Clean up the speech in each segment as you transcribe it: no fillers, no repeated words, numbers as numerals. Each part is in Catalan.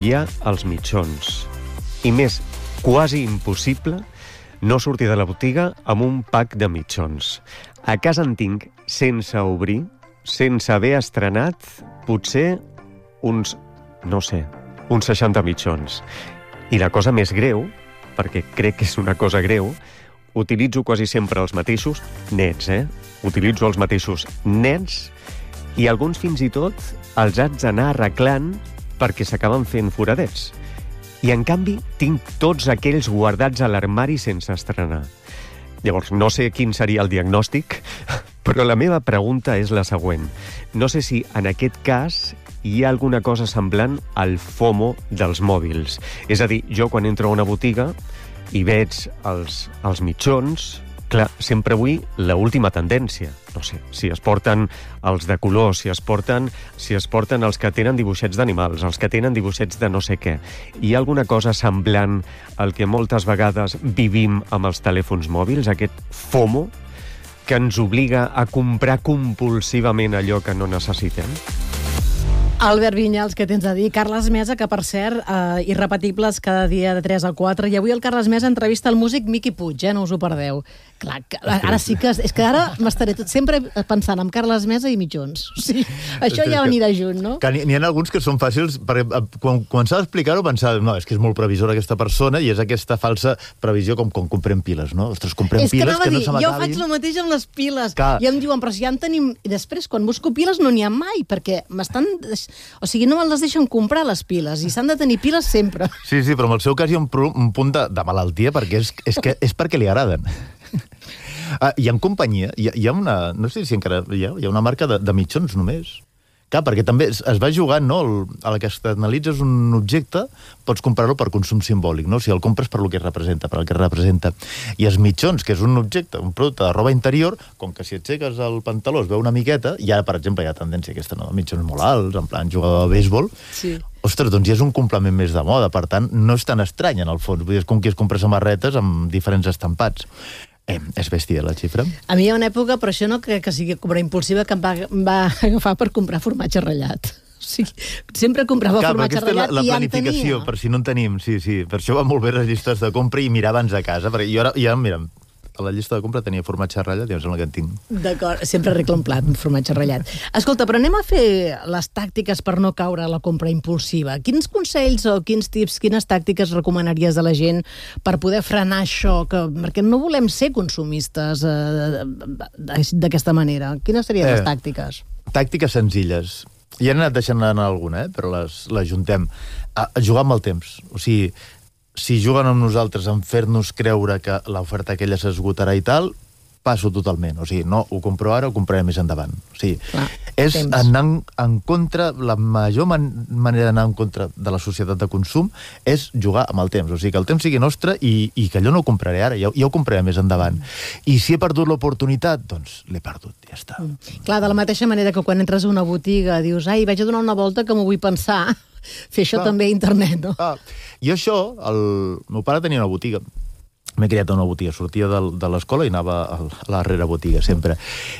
canviar els mitjons. I més, quasi impossible no sortir de la botiga amb un pack de mitjons. A casa en tinc, sense obrir, sense haver estrenat, potser uns 60 mitjons. I la cosa més greu, perquè crec que és una cosa greu, utilitzo quasi sempre els mateixos nets, Utilitzo els mateixos nets i alguns fins i tot els haig d'anar arreglant perquè s'acaben fent foradets. I, en canvi, tinc tots aquells guardats a l'armari sense estrenar. Llavors, no sé quin seria el diagnòstic, però la meva pregunta és la següent. No sé si, en aquest cas, hi ha alguna cosa semblant al FOMO dels mòbils. És a dir, jo quan entro a una botiga i veig els mitjons, clar, sempre vull l'última tendència. No sé, si es porten els de color, si es porten els que tenen dibuixets d'animals, els que tenen dibuixets de no sé què. Hi ha alguna cosa semblant al que moltes vegades vivim amb els telèfons mòbils, aquest FOMO, que ens obliga a comprar compulsivament allò que no necessitem? Albert Vinyals, què tens a dir? Carles Mesa, que per cert, irrepetibles cada dia de 3 a 4, i avui el Carles Mesa entrevista el músic Miqui Puig, no us ho perdeu. Clar, ara sí que... És que ara m'estaré sempre pensant en Carles Mesa i mitjons. O sigui, això ja anirà junt, no? Que n'hi ha alguns que són fàcils, perquè quan començava a explicar-ho pensava, no, és que és molt previsora aquesta persona i és aquesta falsa previsió com quan comprem piles, no? Ostres, comprem piles que no se m'acabin. Jo faig el mateix amb les piles. I em diuen, però si ja en tenim... I després, quan busco piles, no n'hi ha mai, perquè m'estan... O sigui, no me les deixen comprar, les piles, i s'han de tenir piles sempre. Sí, però en el seu cas hi ha un punt de malaltia, perquè és perquè li agraden. I en companyia hi ha una... No sé si encara hi ha una marca de mitjons només. Clar, perquè també es va jugant, no? A la que externalitzes un objecte, pots comprar-lo per consum simbòlic, no? Si el compres per el que representa, per el que representa. I els mitjons, que és un objecte, un producte de roba interior, com que si aixeques el pantaló es veu una miqueta, ja, per exemple, hi ha tendència aquesta, no? Mitjons molt alts, en plan jugador de béisbol. Sí. Ostres, doncs ja és un complement més de moda, per tant, no és tan estrany, en el fons. Vull dir, és com qui es compra samarretes amb diferents estampats. És bèstia, la xifra. A mi hi ha una època, però això no crec que sigui compra impulsiva, que em va agafar per comprar formatge ratllat. Sí, sempre comprava formatge ratllat i ja en tenia. La planificació, per si no en tenim, sí. Per això va molt bé les llistes de compra i mirar abans a casa, perquè jo ara, mira, a la llista de compra tenia formatge ratllat i em sembla que en tinc. D'acord, sempre arregla un plat, un formatge ratllat. Escolta, però anem a fer les tàctiques per no caure a la compra impulsiva. Quins consells o quins tips, quines tàctiques recomanaries a la gent per poder frenar això? Perquè no volem ser consumistes d'aquesta manera. Quines serien les tàctiques? Tàctiques senzilles. Ja n'he anat deixant anar alguna, però les juntem. Jugar amb el temps. O sigui, si juguen amb nosaltres en fer-nos creure que l'oferta aquella s'esgotarà i tal, passo totalment. O sigui, no, ho compro ara, ho compraré més endavant. O sigui, és anar en contra, la major manera d'anar en contra de la societat de consum és jugar amb el temps. O sigui, que el temps sigui nostre i que allò no ho compraré ara, ja ho compraré més endavant. I si he perdut l'oportunitat, doncs l'he perdut, ja està. Clar, de la mateixa manera que quan entres a una botiga dius, ai, vaig a donar una volta que m'ho vull pensar, fer això també a internet, no? I això, el meu pare tenia una botiga. M'he criat a una botiga, sortia de l'escola i anava a la darrera botiga, sempre.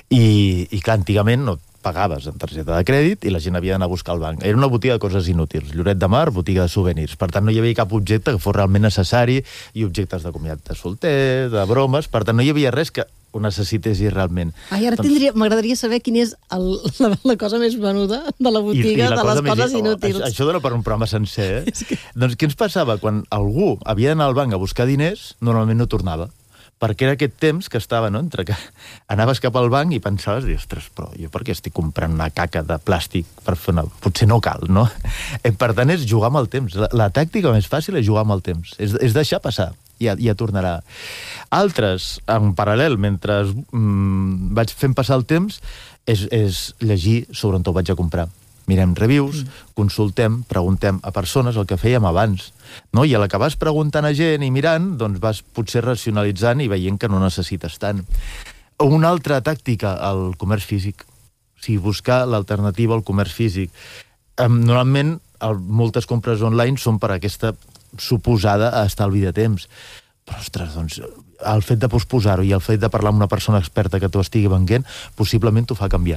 I clar, antigament no pagaves en targeta de crèdit i la gent havia d'anar a buscar al banc. Era una botiga de coses inútils, Lloret de Mar, botiga de souvenirs. Per tant, no hi havia cap objecte que fos realment necessari i objectes de comiat de solter, de bromes, per tant, no hi havia res que ho necessitessis realment. Ai, ara m'agradaria saber quina és la cosa més venuda de la botiga, de les coses inútils. Això dona per un programa sencer, Doncs què ens passava? Quan algú havia d'anar al banc a buscar diners, normalment no tornava. Perquè era aquest temps que estava, no?, entre que anaves cap al banc i pensaves, ostres, però jo per què estic comprant una caca de plàstic per fer una... Potser no cal, no? Per tant, és jugar amb el temps. La tàctica més fàcil és jugar amb el temps. És deixar passar. Ja tornarà. Altres, en paral·lel, mentre vaig fent passar el temps, és llegir sobre on ho vaig a comprar. Mirem reviews, consultem, preguntem a persones el que fèiem abans. No? I a la que vas preguntant a gent i mirant, doncs vas potser racionalitzant i veient que no necessites tant. Una altra tàctica, el comerç físic. O sigui, buscar l'alternativa al comerç físic. Normalment, moltes compres online són per aquesta suposada estalvi de temps. Però, ostres, doncs, el fet de posposar-ho i el fet de parlar amb una persona experta que t'ho estigui venguent, possiblement t'ho fa canviar.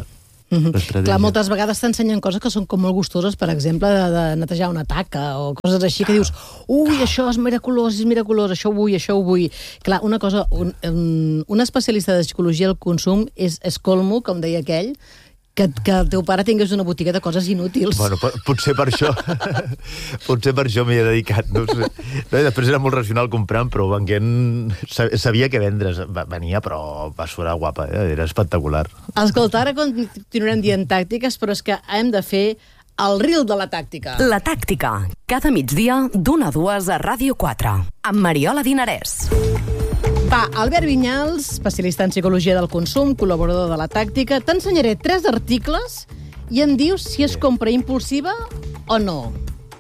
Clar, moltes vegades t'ensenyen coses que són com molt gustoses, per exemple, de netejar una taca o coses així que dius, ui, això és miraculós, això ho vull. Clar, una cosa, un especialista de psicologia del consum és colmo, com deia aquell, que el teu pare tingués una botiga de coses inútils. Bueno, potser per això m'hi he dedicat, no sé. No, i després era molt racional comprant, però venguent sabia què vendre's. Venia, però va surar guapa, era espectacular. Escolta, ara continuarem dient tàctiques, però és que hem de fer el reel de la tàctica. La tàctica, cada migdia d'1 a 2 a Ràdio 4, amb Mariola Dinarès. Va, Albert Vinyals, especialista en psicologia del consum, col·laborador de la tàctica, t'ensenyaré 3 articles i em dius si és compra impulsiva o no.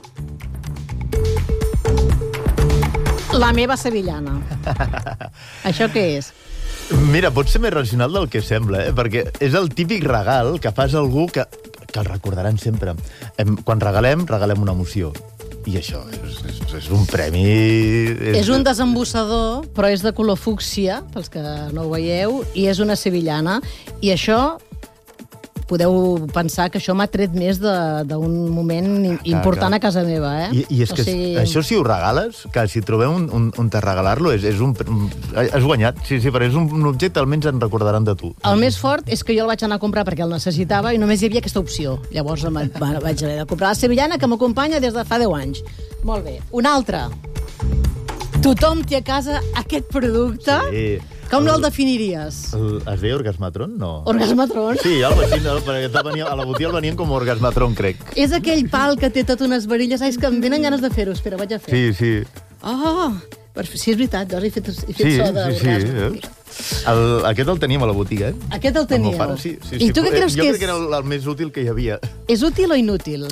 La meva sevillana. Això què és? Mira, pot ser més racional del que sembla, perquè és el típic regal que fas a algú que el recordaran sempre. Quan regalem una emoció. I això és un premi... És un desembussador, però és de color fúcsia, pels que no ho veieu, i és una sevillana. I això, podeu pensar que això m'ha tret més d'un moment important a casa meva, eh? I és que això, si ho regales, que si trobem on te regalar-lo, has guanyat. Sí, però és un objecte, almenys en recordaran de tu. El més fort és que jo el vaig anar a comprar perquè el necessitava i només hi havia aquesta opció. Llavors vaig haver de comprar la sevillana, que m'acompanya des de fa 10 anys. Molt bé. Una altra. Tothom té a casa aquest producte. Sí. Com el definiries? Es deia Orgasmatron? No. Orgasmatron? Sí, algo així, perquè a la botiga el venien com Orgasmatron, crec. És aquell pal que té tot unes varilles. És que em venen ganes de fer-ho. Espera, vaig a fer. Sí. Sí, és veritat, doncs he fet so d'orgasme. Aquest el teníem a la botiga, eh? Aquest el teníeu. Pare, sí. I tu què creus que és? Jo crec que era el més útil que hi havia. És útil o inútil?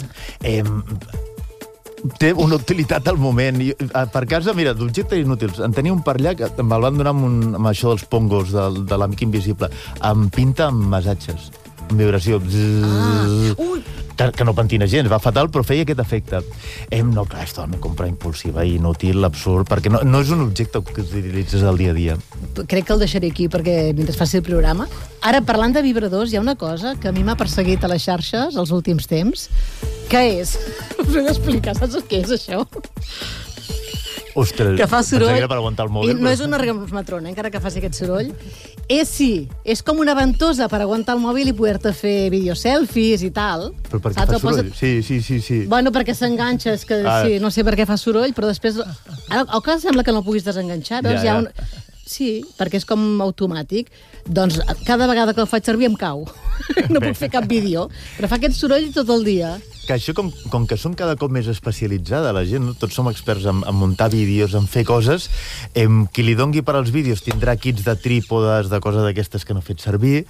Té una utilitat al moment. Per casa, mira, d'objectes inútils, en tenia un per allà que me'l van donar amb això dels pongos de l'amic invisible. Em pinta amb massatges, amb vibració. Que no pentina gens, va fatal, però feia aquest efecte. No, clar, és una compra impulsiva i inútil, absurd, perquè no és un objecte que utilitzes al dia a dia. Crec que el deixaré aquí perquè mentre faci el programa. Ara, parlant de vibradors, hi ha una cosa que a mi m'ha perseguit a les xarxes els últims temps. Què és? Us he d'explicar, saps què és això? Ostres, que fa soroll. Per aguantar el mòbil. I no és un orgasmatron, encara que faci aquest soroll. És com una ventosa per aguantar el mòbil i poder-te fer videoselfies i tal. Però per què fa soroll? Sí. Bueno, perquè s'enganxa, és que sí, no sé per què fa soroll, però després... El que sembla que no puguis desenganxar, doncs hi ha un... Sí, perquè és com automàtic. Doncs cada vegada que el faig servir em cau. No puc fer cap vídeo, però fa aquest soroll tot el dia. Que això, com que som cada cop més especialitzada, la gent, no? Tots som experts en muntar vídeos, en fer coses, qui li dongui per als vídeos tindrà kits de trípodes, de coses d'aquestes que no ha fet servir.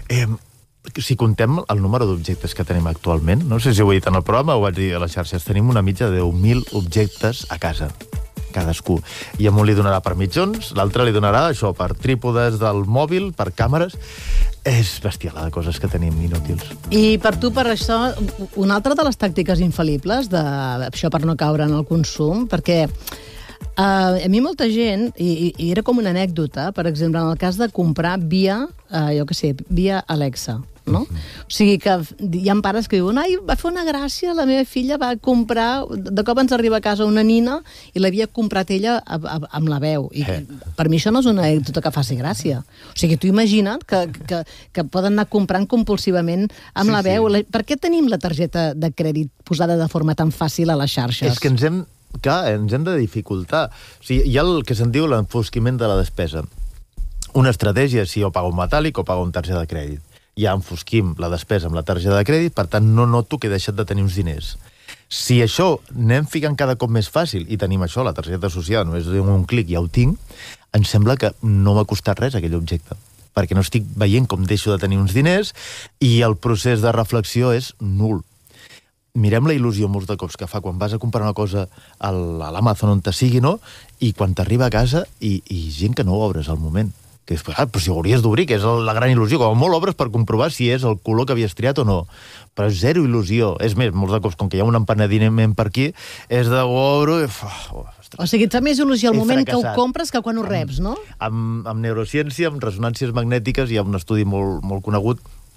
Si contem el número d'objectes que tenim actualment, no sé si ho he dit en el programa o ho vaig dir a les xarxes, tenim una mitja de 10.000 objectes a casa, cadascú. I a un li donarà per mitjons, l'altre li donarà això per trípodes del mòbil, per càmeres. És bestial, de coses que tenim inútils. I per tu, per això, una altra de les tàctiques infal·libles, això per no caure en el consum, perquè a mi molta gent, i era com una anècdota, per exemple, en el cas de comprar via Alexa, no? O sigui que hi ha pares que diuen va fer una gràcia, la meva filla va comprar, de cop ens arriba a casa una nina i l'havia comprat ella amb la veu. I per mi això no és una anècdota que faci gràcia. O sigui, tu imagina't que poden anar comprant compulsivament amb la veu. Per què tenim la targeta de crèdit posada de forma tan fàcil a les xarxes? És que ens hem de dificultar. O sigui, hi ha el que se'n diu l'enfosquiment de la despesa. Una estratègia, si jo pago un metàl·lic o pago un targeta de crèdit. Ja enfosquim la despesa amb la targeta de crèdit, per tant no noto que he deixat de tenir uns diners. Si això anem ficant cada cop més fàcil i tenim això, la targeta associada, només un clic ja ho tinc, em sembla que no m'ha costat res aquell objecte, perquè no estic veient com deixo de tenir uns diners i el procés de reflexió és nul. Mirem la il·lusió molts de cops que fa quan vas a comprar una cosa a l'Amazon on te sigui, no? I quan t'arriba a casa i gent que no obres al moment. Que és, però si ho hauries d'obrir, que és la gran il·lusió. Com molt obres per comprovar si és el color que havies triat o no. Però és zero il·lusió. És més, molts de cops, com que hi ha un empenediment per aquí, és de obro i... O sigui, et fa més il·lusió el moment que ho compres que quan ho reps, no? Amb neurociència, amb ressonàncies magnètiques, hi ha un estudi molt conegut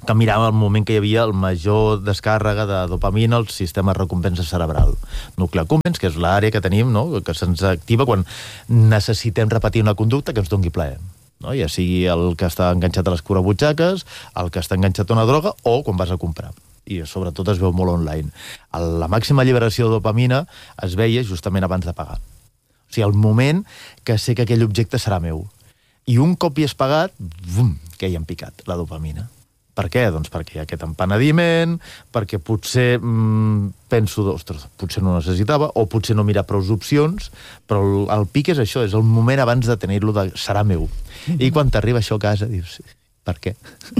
que mirava el moment que hi havia el major descàrrega de dopamina al sistema de recompensa cerebral. Nucli accumbens, que és l'àrea que tenim, no? Que se'ns activa quan necessitem repetir una conducta que ens doni plaer. No? Ja sigui el que està enganxat a les curabutxaques, el que està enganxat a una droga o quan vas a comprar. I sobretot es veu molt online. La màxima alliberació de dopamina es veia justament abans de pagar. O sigui, el moment que sé que aquell objecte serà meu. I un cop hi has pagat, bum, que hi han picat, la dopamina. Per què? Doncs perquè hi ha aquest empenediment, perquè potser penso, ostres, potser no necessitava, o potser no mirar prou opcions, però el pic és això, és el moment abans de tenir-lo de serà meu. I quan t'arriba això a casa, dius, per què?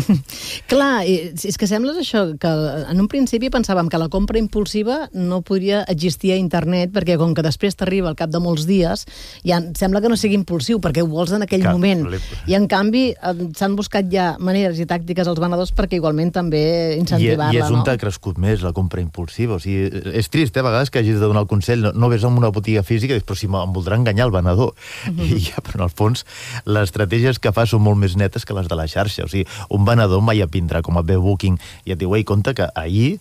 Clar, és que sembla això, que en un principi pensàvem que la compra impulsiva no podria existir a internet, perquè com que després t'arriba al cap de molts dies, ja sembla que no sigui impulsiu, perquè ho vols en aquell moment. I en canvi s'han buscat ja maneres i tàctiques als venedors perquè igualment també incentivar-la, I és on t'ha crescut més la compra impulsiva. O sigui, és trist, a vegades que hagis de donar el consell, no ves en una botiga física i dius, però si em voldrà enganyar el venedor. I ja, però en el fons, les estratègies que fa són molt més netes que les de la xarxa. O sigui, un venedor mai vindrà com a Booking i et diu, ei, compte que ahir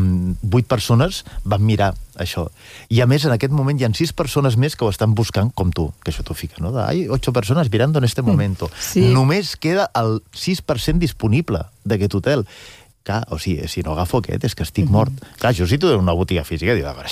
8 persones van mirar això. I a més, en aquest moment hi ha 6 persones més que ho estan buscant com tu, que això t'ho fica, no? Hay 8 persones mirando en este momento. Sí. Només queda el 6% disponible d'aquest hotel. Clar, o sigui, si no agafo aquest, és que estic mort. Clar, jo si tu dono una botiga física, dic, a veure,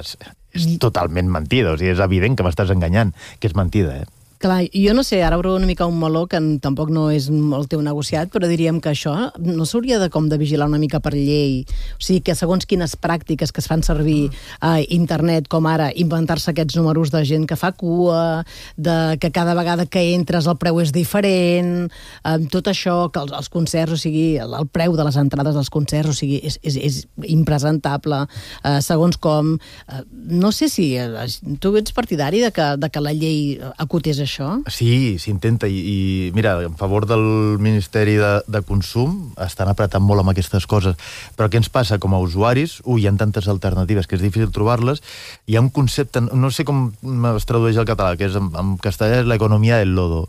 és totalment mentida, o sigui, és evident que m'estàs enganyant, que és mentida, Clar, jo no sé, ara obro una mica un meló que tampoc no és el teu negociat, però diríem que això no s'hauria de vigilar una mica per llei. O sigui, que segons quines pràctiques que es fan servir a internet, com ara inventar-se aquests números de gent que fa cua, de que cada vegada que entres el preu és diferent, tot això, que els concerts, o sigui, el preu de les entrades dels concerts, o sigui, és impresentable, segons com... No sé si tu ets partidari de que la llei acotés això? Sí, s'intenta, i mira, en favor del Ministeri de Consum estan apretant molt amb aquestes coses, però què ens passa com a usuaris? Hi ha tantes alternatives que és difícil trobar-les. Hi ha un concepte, no sé com es tradueix al català, que és en castellà és l'economia del lodo,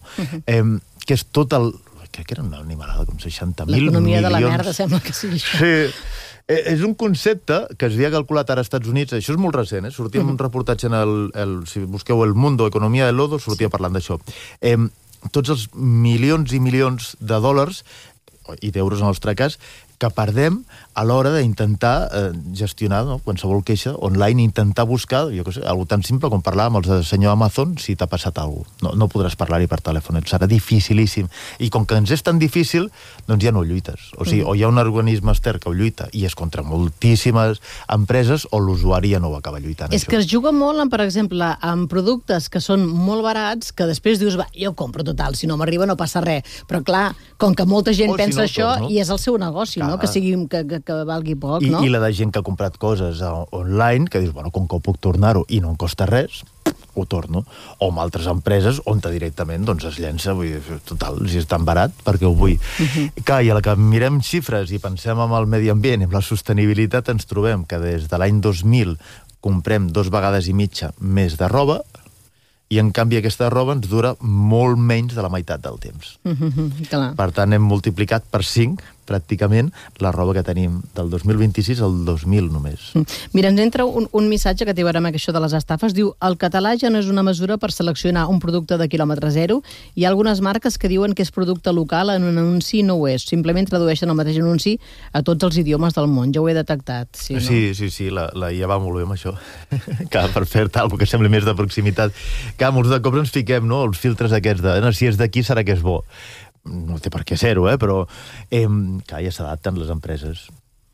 que és tot el... Crec que era una animalada, com 60.000 milions... L'economia de la merda sembla que sigui això. Sí. És un concepte que es havia calculat ara als Estats Units, això és molt recent, sortia un reportatge si busqueu El Mundo, Economia del Lodo, sortia parlant d'això. Tots els milions i milions de dòlars, i d'euros en el nostre cas, que perdem a l'hora d'intentar gestionar qualsevol queixa online, intentar buscar, jo què sé, alguna tan simple com parlar amb el senyor Amazon si t'ha passat alguna cosa. No podràs parlar-hi per telèfon, serà dificilíssim. I com que ens és tan difícil, doncs ja no lluites. O sigui, o hi ha un organisme extern que ho lluita i és contra moltíssimes empreses, o l'usuari ja no ho acaba lluitant. És que es juga molt, per exemple, amb productes que són molt barats, que després dius, va, jo compro total, si no m'arriba no passa res. Però clar, com que molta gent pensa això, i és el seu negoci, no? Que valgui poc, no? I la de gent que ha comprat coses online, que dius, bueno, com que ho puc tornar-ho i no em costa res, ho torno. O amb altres empreses on directament es llença, vull dir, total, si és tan barat, perquè ho vull. Clar, i a la que mirem xifres i pensem en el medi ambient i en la sostenibilitat, ens trobem que des de l'any 2000 comprem 2 vegades i mitja més de roba, i en canvi aquesta roba ens dura molt menys de la meitat del temps. Per tant, hem multiplicat per 5, pràcticament, la roba que tenim del 2026 al 2000 només. Mira, ens entra un missatge que té a veure amb això de les estafes. Diu, el català ja no és una mesura per seleccionar un producte de quilòmetre zero. Hi ha algunes marques que diuen que és producte local, en un anunci no ho és. Simplement tradueixen el mateix anunci a tots els idiomes del món. Ja ho he detectat. Sí, la IA va molt bé amb això. Clar, per fer-te alguna que sembli més de proximitat. Clar, molts de cops ens fiquem, no?, els filtres aquests de, si és d'aquí serà que és bo. No té per què ser-ho, però clar, ja s'adapten les empreses.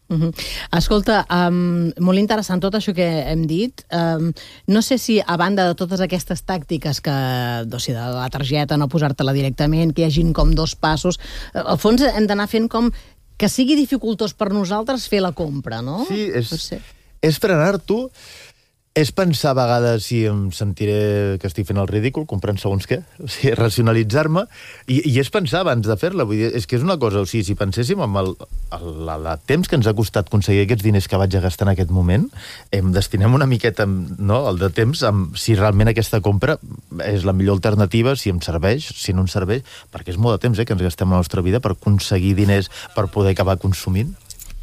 Escolta, molt interessant tot això que hem dit. No sé si, a banda de totes aquestes tàctiques que, de la targeta, no posar-te-la directament, que hi hagin com 2 passos, al fons hem d'anar fent com que sigui dificultós per nosaltres fer la compra, no? Sí, és frenar-t'ho És pensar a vegades si em sentiré que estic fent el ridícul, comprant segons què, o sigui, racionalitzar-me, i és pensar abans de fer-la, vull dir, és que és una cosa, o sigui, si penséssim en el temps que ens ha costat aconseguir aquests diners que vaig a gastar en aquest moment, destinem una miqueta, no?, el de temps, si realment aquesta compra és la millor alternativa, si em serveix, si no em serveix, perquè és molt de temps, que ens gastem la nostra vida per aconseguir diners per poder acabar consumint.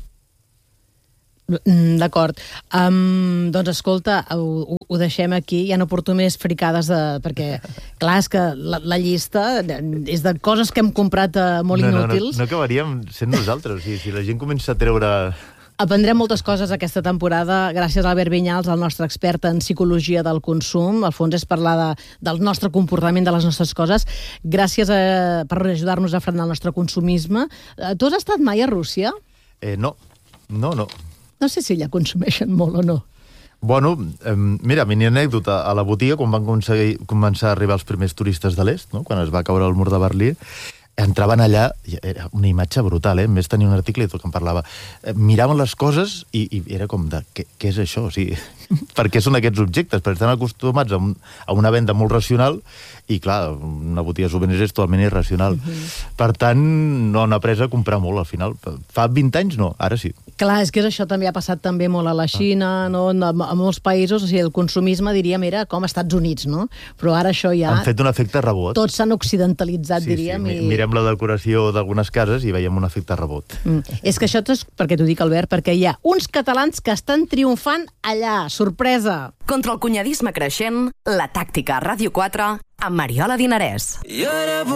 D'acord. Doncs escolta, ho deixem aquí, ja no porto més fricades perquè, clar, és que la llista és de coses que hem comprat molt inútils. No acabaríem sent nosaltres, o sigui, si la gent comença a treure... Aprendrem moltes coses aquesta temporada gràcies a Albert Vinyals, el nostre expert en psicologia del consum. Al fons és parlar del nostre comportament, de les nostres coses. Gràcies per ajudar-nos a frenar el nostre consumisme. Tu has estat mai a Rússia? No. No sé si allà consumeixen molt o no. Bueno, mira, mini anècdota, a la botiga, quan van començar a arribar els primers turistes de l'est, no?, quan es va caure el mur de Berlín, entraven allà, era una imatge brutal, a més tenia un article i tot que en parlava, miraven les coses i era com de, què és això? O sigui, per què són aquests objectes? Perquè estan acostumats a una venda molt racional i, clar, una botiga de souvenirs és totalment irracional. Per tant, no han après a comprar molt, al final. Fa 20 anys no, ara sí. Clar, és que això també ha passat també molt a la Xina, no? A molts països, o sigui, el consumisme, diríem, era com als Estats Units, no? Però ara això ja... Han fet un efecte rebot. Tots s'han occidentalitzat, diríem. Sí. Mirem la decoració d'algunes cases i veiem un efecte rebot. És que això és, perquè t'ho dic, Albert, perquè hi ha uns catalans que estan triomfant allà. Sorpresa! Contra el cunyadisme creixent, la tàctica a Ràdio 4 amb Mariola Dinarès.